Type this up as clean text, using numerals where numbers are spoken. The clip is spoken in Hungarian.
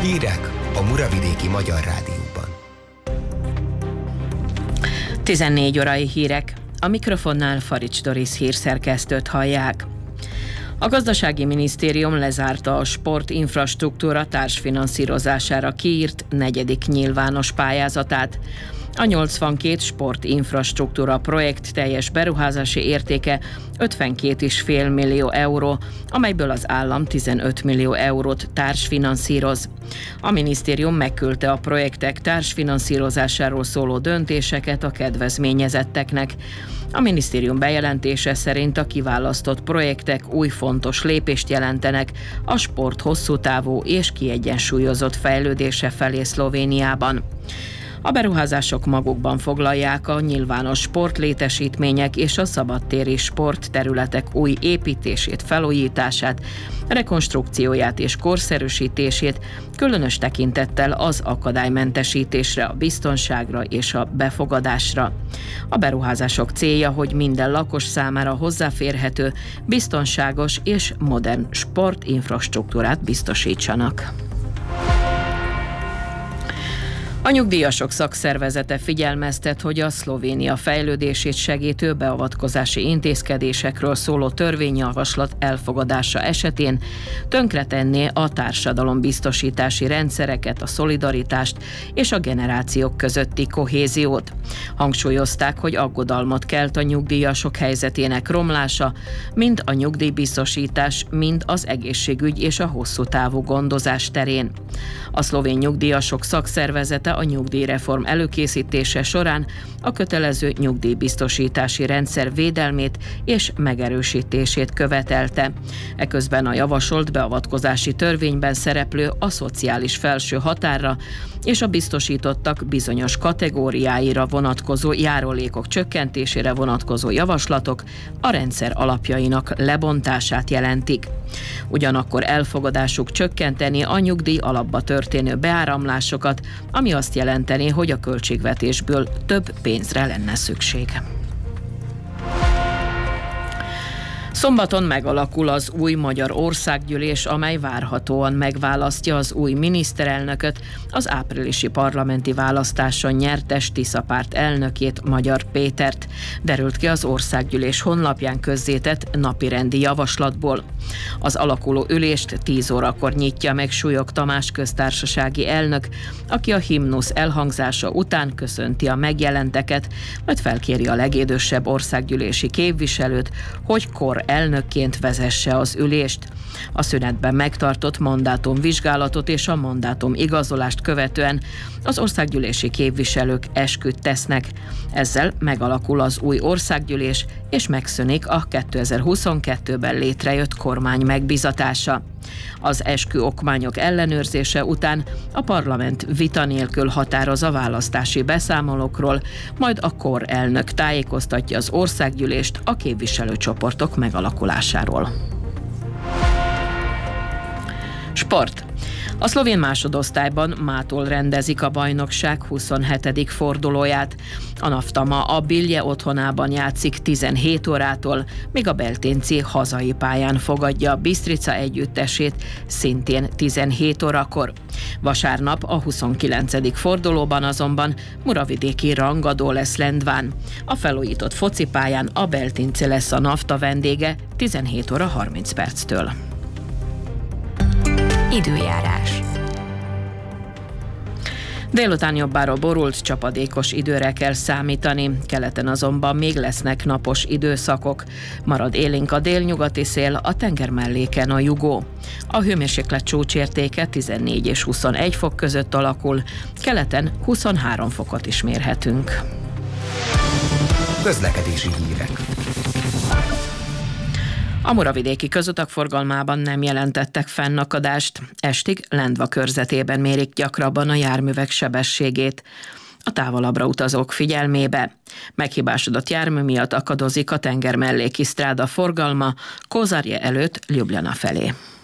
Hírek a Muravidéki Magyar Rádióban. 14 órai hírek. A mikrofonnál Farics Doris hírszerkesztőt hallják. A Gazdasági Minisztérium lezárta a sportinfrastruktúra társfinanszírozására kiírt 4. nyilvános pályázatát. A 82 sportinfrastruktúra projekt teljes beruházási értéke 52,5 millió euró, amelyből az állam 15 millió eurót társfinanszíroz. A minisztérium megküldte a projektek társfinanszírozásáról szóló döntéseket a kedvezményezetteknek. A minisztérium bejelentése szerint a kiválasztott projektek új fontos lépést jelentenek a sport hosszútávú és kiegyensúlyozott fejlődése felé Szlovéniában. A beruházások magukban foglalják a nyilvános sportlétesítmények és a szabadtéri sportterületek új építését, felújítását, rekonstrukcióját és korszerűsítését, különös tekintettel az akadálymentesítésre, a biztonságra és a befogadásra. A beruházások célja, hogy minden lakos számára hozzáférhető, biztonságos és modern sportinfrastruktúrát biztosítsanak. A nyugdíjasok szakszervezete figyelmeztet, hogy a Szlovénia fejlődését segítő beavatkozási intézkedésekről szóló törvényjavaslat elfogadása esetén tönkretenné a társadalombiztosítási rendszereket, a szolidaritást és a generációk közötti kohéziót. Hangsúlyozták, hogy aggodalmat kelt a nyugdíjasok helyzetének romlása, mind a nyugdíjbiztosítás, mind az egészségügy és a hosszú távú gondozás terén. A szlovén nyugdíjasok szakszervezete a nyugdíjreform előkészítése során a kötelező nyugdíjbiztosítási rendszer védelmét és megerősítését követelte. Eközben a javasolt beavatkozási törvényben szereplő aszociális felső határra és a biztosítottak bizonyos kategóriáira vonatkozó járulékok csökkentésére vonatkozó javaslatok a rendszer alapjainak lebontását jelentik. Ugyanakkor elfogadásuk csökkenteni a nyugdíj alapba történő beáramlásokat, ami azt jelenteni, hogy a költségvetésből több pénzre lenne szükség. Szombaton megalakul az új Magyar Országgyűlés, amely várhatóan megválasztja az új miniszterelnököt, az áprilisi parlamenti választáson nyertes Tisza párt elnökét, Magyar Pétert, derült ki az Országgyűlés honlapján közzétett napirendi javaslatból. Az alakuló ülést 10 órakor nyitja meg Súlyog Tamás köztársasági elnök, aki a himnusz elhangzása után köszönti a megjelenteket, majd felkéri a legidősebb országgyűlési képviselőt, hogy kor elnökként vezesse az ülést. A szünetben megtartott mandátumvizsgálatot és a mandátum igazolást követően az országgyűlési képviselők esküt tesznek. Ezzel megalakul az új országgyűlés, és megszűnik a 2022-ben létrejött kormány megbízatása. Az esküokmányok ellenőrzése után a parlament vita nélkül határoz a választási beszámolókról, majd a korelnök tájékoztatja az országgyűlést a képviselőcsoportok megalakulásáról. Sport. A szlovén másodosztályban mától rendezik a bajnokság 27. fordulóját. A Naftama a Bilje otthonában játszik 17 órától, míg a Beltinci hazai pályán fogadja a Bistrica együttesét szintén 17 órakor. Vasárnap a 29. fordulóban azonban muravidéki rangadó lesz Lendván. A felújított focipályán a Beltinci lesz a Nafta vendége 17 óra 30 perctől. Időjárás. Délután jobbára borult, csapadékos időre kell számítani, keleten azonban még lesznek napos időszakok. Marad élénk a délnyugati szél, a tengermelléken a jugó. A hőmérséklet csúcsértéke 14 és 21 fok között alakul, keleten 23 fokot is mérhetünk. Közlekedési hírek. A muravidéki közutak forgalmában nem jelentettek fennakadást. Estig Lendva körzetében mérik gyakrabban a járművek sebességét. A távolabbra utazók figyelmébe. Meghibásodott jármű miatt akadozik a tengermelléki sztráda forgalma Kozarje előtt Ljubljana felé.